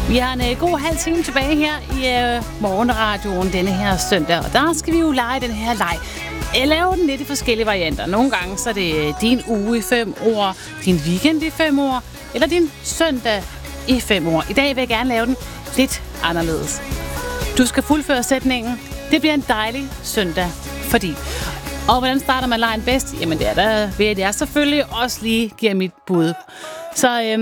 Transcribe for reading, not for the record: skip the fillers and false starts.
Vi har en god halv time tilbage her i morgenradioen denne her søndag, og der skal vi jo lege den her leg. Jeg laver den lidt i forskellige varianter. Nogle gange så er det din uge i 5 ord, din weekend i 5 ord, eller din søndag i 5 ord. I dag vil jeg gerne lave den lidt anderledes. Du skal fuldføre sætningen. Det bliver en dejlig søndag, fordi... Og hvordan starter man legen bedst? Jamen det er der ved, at jeg selvfølgelig også lige giver mit bud. Så